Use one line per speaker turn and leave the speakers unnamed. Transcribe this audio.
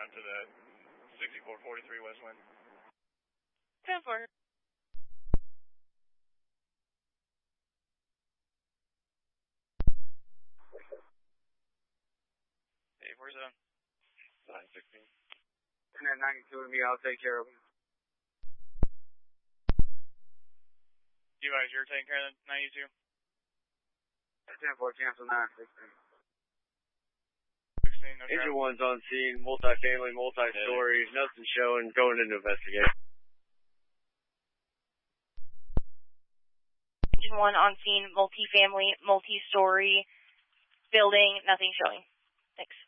out to the 6443 West Wind.
10-4.
Hey, where's that? 916.
And at 92 with me, I'll take care of him.
Device, you're taking care of the 92?
10-4, cancel 916.
16, no
Engine
trouble.
1's on scene, multifamily, multi-story, nothing showing, going into investigate.
Engine 1 on scene, multifamily, multi-story building, nothing showing. Thanks.